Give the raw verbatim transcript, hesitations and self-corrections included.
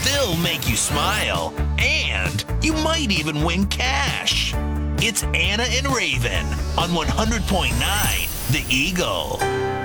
still make you smile, and you might even win cash. It's Anna and Raven on one hundred point nine The Eagle.